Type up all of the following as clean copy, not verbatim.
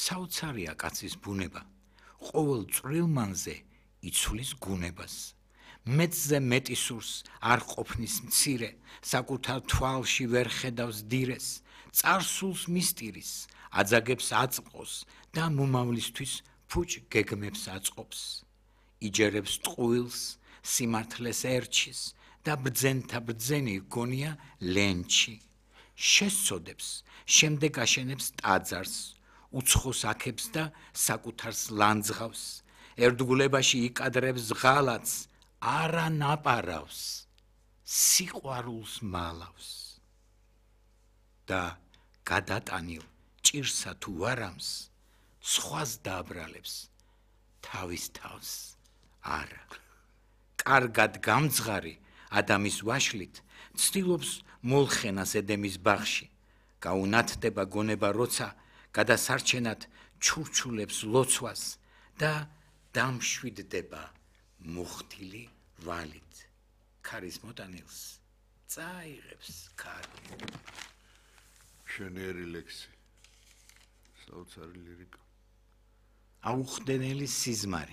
საოცარია კაცის ბუნება, ყოველ წვრილმანზე იცulis გუნებას. მეცზე მეტი სურს არ ყოფნის მცირე, საკუთარ თვალში ვერ ხედავს დირეს, წარსულს მისტირის, აძაგებს აწმყოს და მომავლისთვის ფუჭ გეგმებს აწყობს. იჯერებს ტყუილს, სიმართლეს ერჩის და ბრძენთა ბრძენი გონია ლენჩი. შესწოდებს, შემდეგ აშენებს ტაძარს, უცხოს აქებს და საკუთარს ლანძღავს, ერთგულებაში იკადრებს ღალატს, არა ნაპარავს, სიყვარულს მალავს. და გადატანილ ჭირსა თუ ვარამს, სხვას დააბრალებს, თავის თავს არა. კარგად გამძღარი ადამის ვაშლით ცდილობს მოლხენას ედემის ბაღში, გაუნათდება გონება როცა გადასარჩენად ჩურჩულებს ლოცვას და დამშვიდდება მუხტილი ვალით. ქარის მოტანილს წაიღებს ქარი. მშვენიერი ლექსი, საოცარი ლირიკა. აუხდენელი სიზმარი.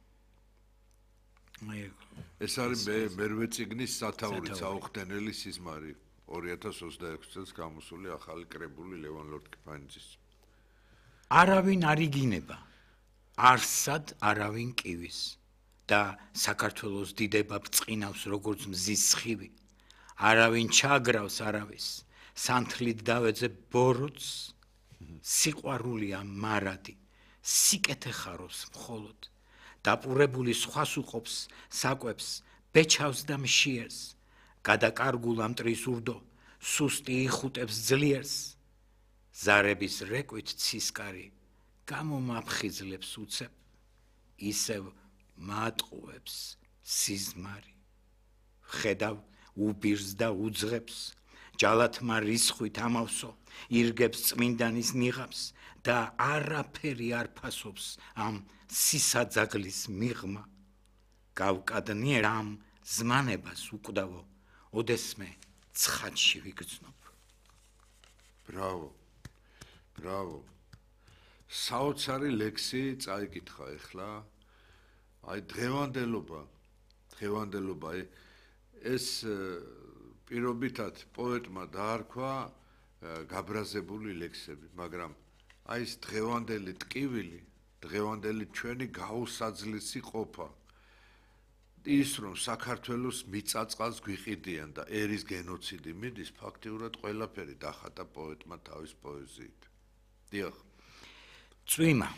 ეს არის მერვე წიგნის სათაურიც, აუხდენელი სიზმარი. 2026 წელს გამოსული ახალი კრებული ლევან ლორთქიფანიძის. არავინ არ იგინება, არსად არავინ კივის და საქართველოს დიდება ბრწყინავს როგორც მზის სხივი. არავინ ჩაგრავს არავის, სანთლით დავეძებ ბოროტს, სიყვარულია მარადი, სიკეთე ხარობს მხოლოდ. დაპურებული სხვას უყოფს, საკვებს, ბეჩავს და მშიერს, გადაკარგულ ამტრის ურდო, სუსტი იხუტებს ძლიერს. ზარების რეკვით ცისკარი, გამომაფხიზლებს უცებ, ისევ მატყუებს სიზმარი. ხედავ უბირს და უძღებს, ჯალათმა რისხვით ამავსო, ირგებს წმინდანის ნიღაბს და არაფერი არ ფასობს ამ სისაძაგლის მიღმა. გავკადნიერ ამ ზმანებას უკვდავო, ოდესმე ცხადში ვიგრძნობ. ბრავო, ბრავო. საოცარი ლექსი წაიკითხა ეხლა. აი დღევანდელობა ეს პირობითად პოეტმა დაარქვა გაბრაზებული ლექსები, მაგრამ აი ეს დღევანდელი ტკივილი, დღევანდელი ჩვენი გაუსაძლისი ყოფა ის რომ საქართველოს მიწაწყალს გვიყიდიან და ერის გენოციდი მიდის, ფაქტიურად ყველაფერი დახატა პოეტმა თავის პოეზიით. დიახ. წვიმა.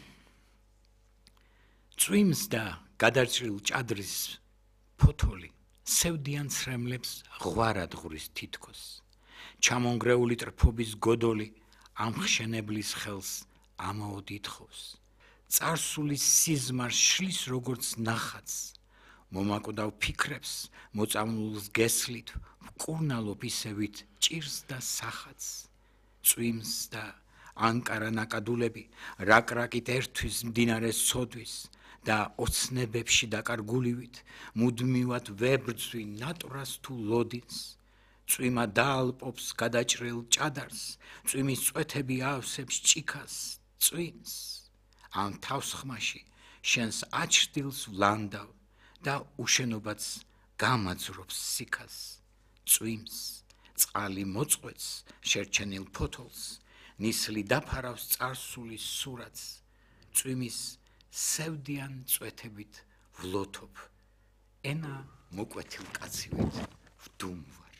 წვიმს და გადარჭრილ ჭადრის ფოთოლი სევდიან ცრემლებს ღვარად ღურის თითქოს. ჩამონგრეული ტრფობის გოდოლი ამხშენებლის ხელს ამაოდ ითხოვს. წარსულის სიზმარს შლის როგორც ნახატს. მომაკვდავ ფიქრებს, მოწამლულს გესლით, ვკურნალობ ისევით ჭირს და სახათს. წვიმს და ანკარა ნაკადულები, რაკრაკით ერთვის მდინარეს ცოდვის და ოცნებებში დაკარგულივით, მუდმივად ვებრძვი ნატვრას თუ ლოდინს. წვიმა დაალპობს გადაჭრილ ჭადარს, წვიმის წვეთები ავსებს ჭიქას, წვიმს. ამ თავსხმაში შენს აჩრდილს ვლანდავ და უშენობაც გამაძრობს სიქას. წვიმს, წყალი მოწყვეტს შერჩენილ ფოთოლს, ნისლი დაფარავს წარსულის სურათს. წვიმის სევდიან წვეთებით ვლოთობ, ენა მოკვეთილ კაცივით ვდუმ ვარ.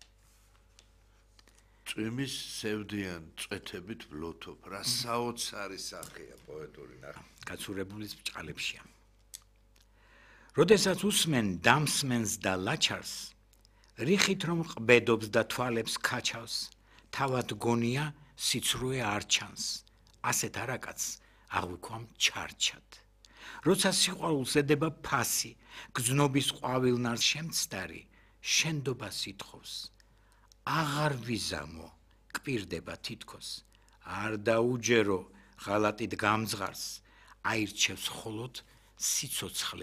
წვიმის სევდიან წვეთებით ვლოთობ, რა საოცარი სახეა პოეტური ნახე. გაცურებულის ბჭყალებშია. როდესაც უსმენ დამსმენს და ლაჩარს, რიხით რომ ყბედობს და თვალებს ქაჩავს, თავად გონია სიცრუე არ ჩანს, ასეთ არაკაც აღვიქვამ ჩარჩად. როცა სიყვარულს ედება ფასი, გზნობის ყვავილნარ შემცდარი, შენდობას ითხოვს. აღარ ვიზამო, კპირდება თითქოს, არ დაუჯერო ღალატით გამძღარს, აირჩევს მხოლოდ სიცოცხლე